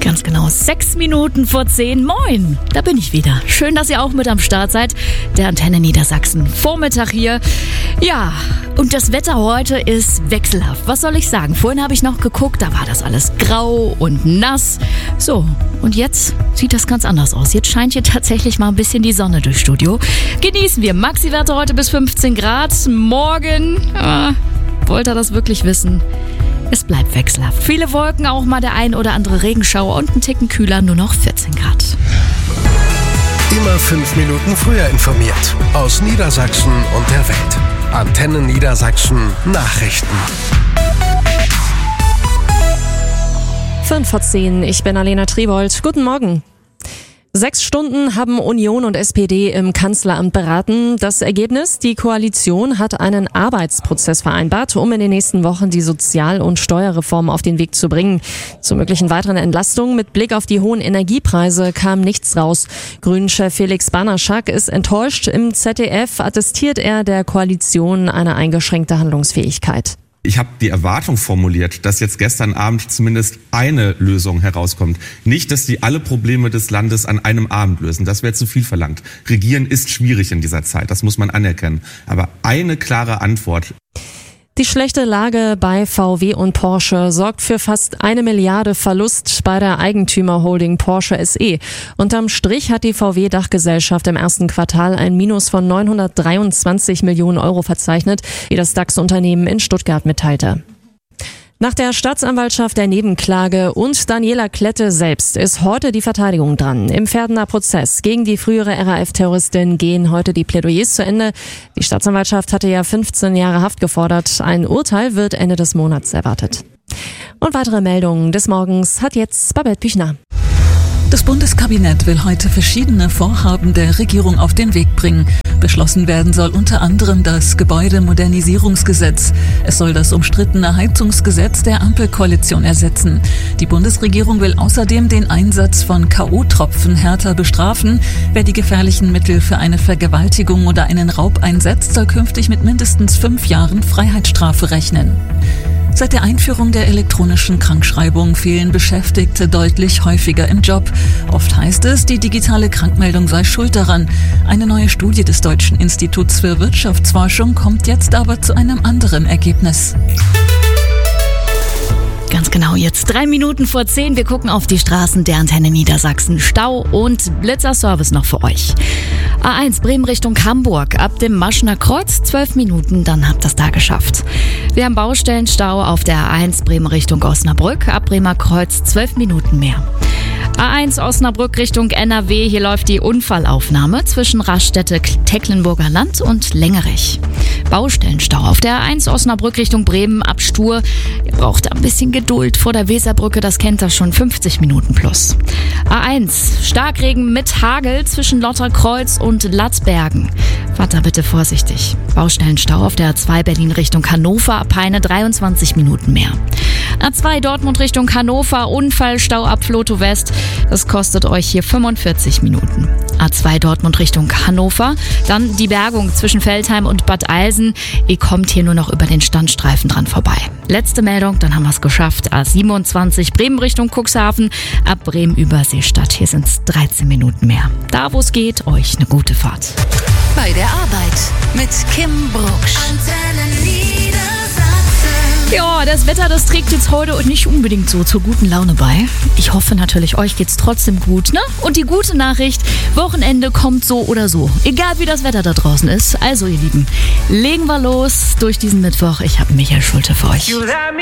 Ganz genau, 6 Minuten vor 10. Moin, da bin ich wieder. Schön, dass ihr auch mit am Start seid. Der Antenne Niedersachsen Vormittag hier. Ja, und das Wetter heute ist wechselhaft. Was soll ich sagen? Vorhin habe ich noch geguckt, da war das alles grau und nass. So, und jetzt sieht das ganz anders aus. Jetzt scheint hier tatsächlich mal ein bisschen die Sonne durchs Studio. Genießen wir. Maxi-Werte heute bis 15 Grad. Morgen, wollt ihr das wirklich wissen? Es bleibt wechselhaft. Viele Wolken, auch mal der ein oder andere Regenschauer und ein Ticken kühler, nur noch 14 Grad. Immer 5 Minuten früher informiert. Aus Niedersachsen und der Welt. Antenne Niedersachsen Nachrichten. 5 vor 10, ich bin Alena Tribold. Guten Morgen. 6 Stunden haben Union und SPD im Kanzleramt beraten. Das Ergebnis: Die Koalition hat einen Arbeitsprozess vereinbart, um in den nächsten Wochen die Sozial- und Steuerreform auf den Weg zu bringen. Zu möglichen weiteren Entlastungen mit Blick auf die hohen Energiepreise kam nichts raus. Grünen-Chef Felix Banaschak ist enttäuscht. Im ZDF attestiert er der Koalition eine eingeschränkte Handlungsfähigkeit. Ich habe die Erwartung formuliert, dass jetzt gestern Abend zumindest eine Lösung herauskommt. Nicht, dass die alle Probleme des Landes an einem Abend lösen. Das wäre zu viel verlangt. Regieren ist schwierig in dieser Zeit, das muss man anerkennen. Aber eine klare Antwort. Die schlechte Lage bei VW und Porsche sorgt für fast 1 Milliarde Verlust bei der Eigentümerholding Porsche SE. Unterm Strich hat die VW-Dachgesellschaft im ersten Quartal ein Minus von 923 Millionen Euro verzeichnet, wie das DAX-Unternehmen in Stuttgart mitteilte. Nach der Staatsanwaltschaft der Nebenklage und Daniela Klette selbst ist heute die Verteidigung dran. Im Verdener Prozess gegen die frühere RAF-Terroristin gehen heute die Plädoyers zu Ende. Die Staatsanwaltschaft hatte ja 15 Jahre Haft gefordert. Ein Urteil wird Ende des Monats erwartet. Und weitere Meldungen des Morgens hat jetzt Babette Büchner. Das Bundeskabinett will heute verschiedene Vorhaben der Regierung auf den Weg bringen. Beschlossen werden soll unter anderem das Gebäudemodernisierungsgesetz. Es soll das umstrittene Heizungsgesetz der Ampelkoalition ersetzen. Die Bundesregierung will außerdem den Einsatz von K.O.-Tropfen härter bestrafen. Wer die gefährlichen Mittel für eine Vergewaltigung oder einen Raub einsetzt, soll künftig mit mindestens 5 Jahren Freiheitsstrafe rechnen. Seit der Einführung der elektronischen Krankschreibung fehlen Beschäftigte deutlich häufiger im Job. Oft heißt es, die digitale Krankmeldung sei schuld daran. Eine neue Studie des Deutschen Instituts für Wirtschaftsforschung kommt jetzt aber zu einem anderen Ergebnis. Ganz genau, jetzt 3 Minuten vor 10. Wir gucken auf die Straßen der Antenne Niedersachsen. Stau und Blitzerservice noch für euch. A1 Bremen Richtung Hamburg. Ab dem Maschener Kreuz 12 Minuten, dann habt ihr es da geschafft. Wir haben Baustellenstau auf der A1 Bremen Richtung Osnabrück. Ab Bremer Kreuz 12 Minuten mehr. A1 Osnabrück Richtung NRW. Hier läuft die Unfallaufnahme zwischen Raststätte Tecklenburger Land und Lengerich. Baustellenstau auf der A1 Osnabrück Richtung Bremen ab Stur. Ihr braucht ein bisschen Geduld vor der Weserbrücke, das kennt ihr schon, 50 Minuten plus. A1 Starkregen mit Hagel zwischen Lotterkreuz und Lattbergen. Fahrt da bitte vorsichtig. Baustellenstau auf der A2 Berlin Richtung Hannover ab Peine 23 Minuten mehr. A2 Dortmund Richtung Hannover, Unfallstau ab Floto West. Das kostet euch hier 45 Minuten. A2 Dortmund Richtung Hannover, dann die Bergung zwischen Veltheim und Bad Eilsen. Ihr kommt hier nur noch über den Standstreifen dran vorbei. Letzte Meldung, dann haben wir es geschafft. A27 Bremen Richtung Cuxhaven, ab Bremen Überseestadt. Hier sind es 13 Minuten mehr. Da wo es geht, euch eine gute Fahrt. Bei der Arbeit mit Kim Brucksch. Ja, das Wetter, das trägt jetzt heute und nicht unbedingt so zur guten Laune bei. Ich hoffe natürlich, euch geht's trotzdem gut, ne? Und die gute Nachricht, Wochenende kommt so oder so. Egal wie das Wetter da draußen ist. Also ihr Lieben, legen wir los durch diesen Mittwoch. Ich habe Michael Schulte für euch.